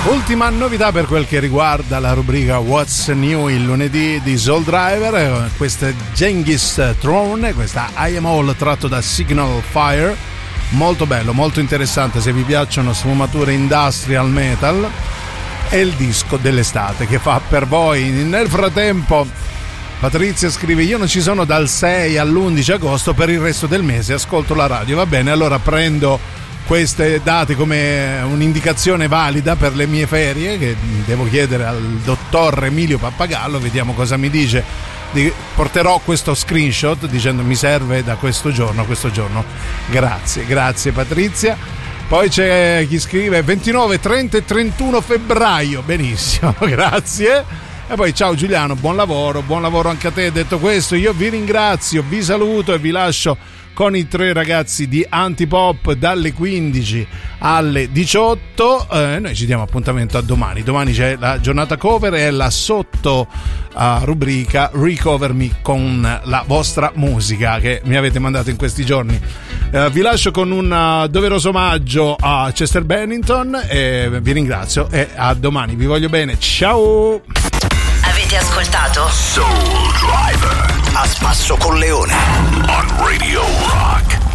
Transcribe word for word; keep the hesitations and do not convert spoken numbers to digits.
Ultima novità per quel che riguarda la rubrica What's New il lunedì di Soul Driver, questa Genghis Throne, questa I Am All tratto da Signal Fire, molto bello, molto interessante se vi piacciono sfumature industrial metal, è il disco dell'estate che fa per voi. Nel frattempo Patrizia scrive: io non ci sono dal sei all'undici agosto, per il resto del mese ascolto la radio. Va bene, allora prendo queste date come un'indicazione valida per le mie ferie, che devo chiedere al dottor Emilio Pappagallo, vediamo cosa mi dice. Porterò questo screenshot dicendo mi serve da questo giorno a questo giorno. Grazie, grazie Patrizia. Poi c'è chi scrive ventinove, trenta e trentuno febbraio. Benissimo, grazie. E poi ciao Giuliano, buon lavoro, buon lavoro anche a te. Detto questo, io vi ringrazio, vi saluto e vi lascio con i tre ragazzi di Antipop dalle quindici alle diciotto. Eh, noi ci diamo appuntamento a domani. Domani c'è la giornata cover e la sotto uh, rubrica Recover Me con la vostra musica che mi avete mandato in questi giorni. Eh, vi lascio con un uh, doveroso omaggio a Chester Bennington e vi ringrazio e a domani. Vi voglio bene. Ciao! Avete ascoltato Soul Driver a spasso con Leone on Radio Rock.